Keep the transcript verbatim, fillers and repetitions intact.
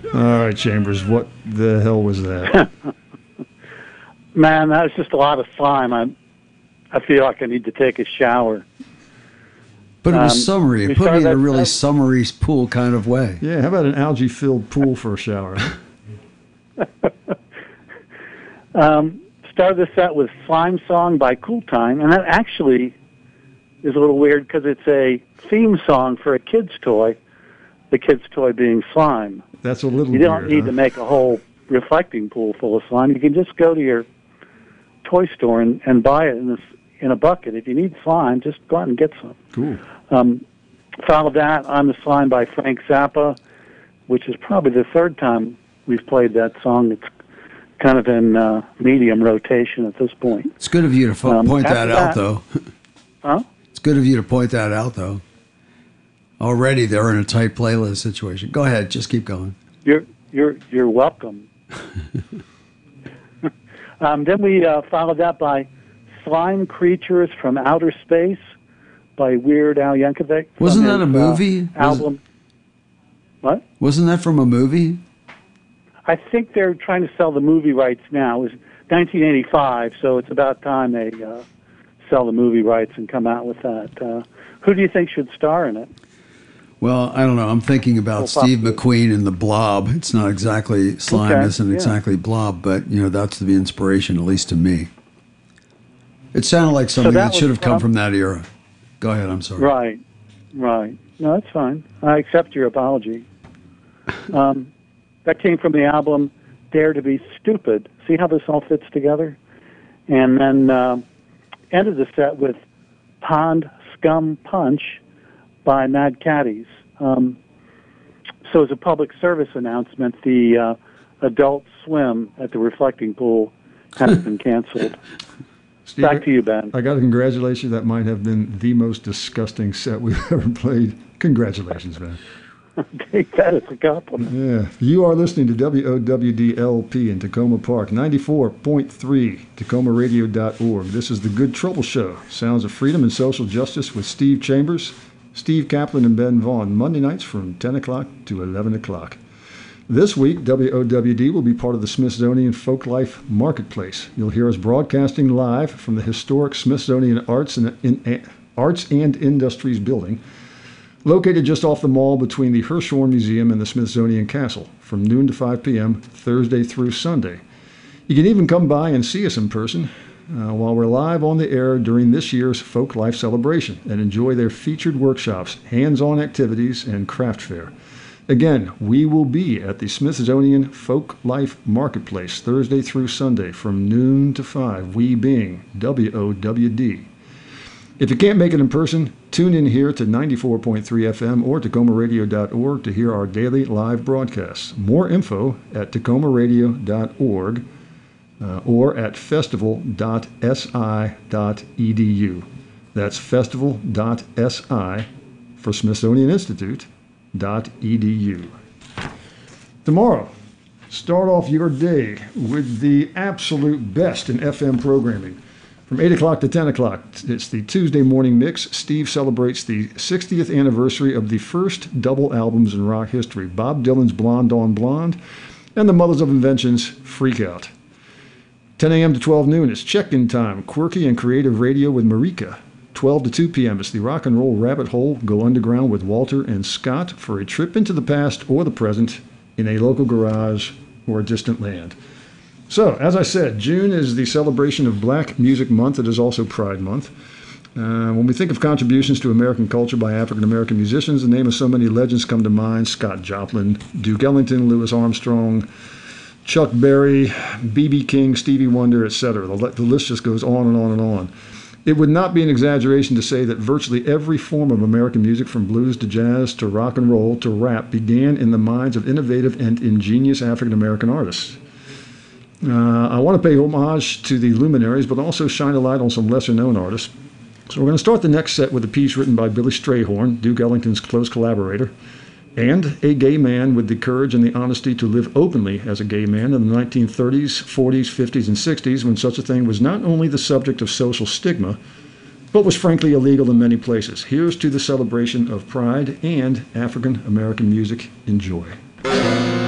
All right, Chambers, what the hell was that? Man, that was just a lot of slime. I, I feel like I need to take a shower. But it was Um, summery. we It put me in started a really that- summery pool kind of way. Yeah, how about an algae-filled pool for a shower? Huh? Um, started the set with Slime Song by Cool Time, and that actually is a little weird because it's a theme song for a kid's toy, the kid's toy being slime. That's a little You don't weird, need huh? to make a whole reflecting pool full of slime. You can just go to your toy store and, and buy it in, this, in a bucket. If you need slime, just go out and get some. Cool. Um, followed that, I'm the Slime by Frank Zappa, which is probably the third time we've played that song. It's kind of in uh, medium rotation at this point. It's good of you to fo- Um, point that after out, that- though. Huh? It's good of you to point that out, though. Already they're in a tight playlist situation. Go ahead, just keep going. You're you're you're welcome. um, then we uh, followed that by Slime Creatures from Outer Space by Weird Al Yankovic. from Wasn't that his, a movie? Uh, album. What? Wasn't that from a movie? I think they're trying to sell the movie rights now. It was nineteen eighty-five, so it's about time they uh, sell the movie rights and come out with that. Uh, who do you think should star in it? Well, I don't know. I'm thinking about Well, Steve possibly. McQueen in The Blob. It's not exactly slime, Okay, isn't yeah. exactly Blob, but you know that's the inspiration, at least to me. It sounded like something that that should was have come prob- from that era. Go ahead. I'm sorry. Right, right. No, that's fine. I accept your apology. Um, that came from the album Dare to Be Stupid. See how this all fits together? And then uh, ended the set with Pond Scum Punch by Mad Caddies. Um, so as a public service announcement, the uh, Adult Swim at the Reflecting Pool has been canceled. Steve, Back to you, Ben. I got to congratulate you. That might have been the most disgusting set we've ever played. Congratulations, man. Take that as a compliment. Yeah. You are listening to W O W D L P in Tacoma Park, ninety-four point three, Tacoma Radio dot org. This is the Good Trouble Show, sounds of freedom and social justice with Steve Chambers, Steve Kaplan, and Ben Vaughn, Monday nights from ten o'clock to eleven o'clock. This week, W O W D will be part of the Smithsonian Folklife Marketplace. You'll hear us broadcasting live from the historic Smithsonian Arts and, in, Arts and Industries building, located just off the mall between the Hirshhorn Museum and the Smithsonian Castle, from noon to five p.m., Thursday through Sunday. You can even come by and see us in person uh, while we're live on the air during this year's Folk Life celebration and enjoy their featured workshops, hands-on activities, and craft fair. Again, we will be at the Smithsonian Folk Life Marketplace Thursday through Sunday from noon to five, we being W O W D. If you can't make it in person, tune in here to ninety-four point three F M or Tacoma Radio dot org to hear our daily live broadcasts. More info at Tacoma Radio dot org uh, or at festival dot S I dot E D U. That's festival dot S I for Smithsonian Institute dot E D U. Tomorrow, start off your day with the absolute best in F M programming. From eight o'clock to ten o'clock, it's the Tuesday morning mix. Steve celebrates the sixtieth anniversary of the first double albums in rock history, Bob Dylan's Blonde on Blonde and the Mothers of Invention's Freak Out. ten a.m. to twelve noon, it's check-in time, quirky and creative radio with Marika. twelve to two p.m., it's the Rock and Roll Rabbit Hole, go underground with Walter and Scott for a trip into the past or the present in a local garage or a distant land. So, as I said, June is the celebration of Black Music Month. It is also Pride Month. Uh, when we think of contributions to American culture by African-American musicians, the name of so many legends come to mind: Scott Joplin, Duke Ellington, Louis Armstrong, Chuck Berry, B B King, Stevie Wonder, et cetera. The, the list just goes on and on and on. It would not be an exaggeration to say that virtually every form of American music, from blues to jazz to rock and roll to rap, began in the minds of innovative and ingenious African-American artists. Uh, I want to pay homage to the luminaries, but also shine a light on some lesser-known artists. So we're going to start the next set with a piece written by Billy Strayhorn, Duke Ellington's close collaborator, and a gay man with the courage and the honesty to live openly as a gay man in the nineteen thirties, forties, fifties, and sixties, when such a thing was not only the subject of social stigma, but was frankly illegal in many places. Here's to the celebration of pride and African-American music. Enjoy.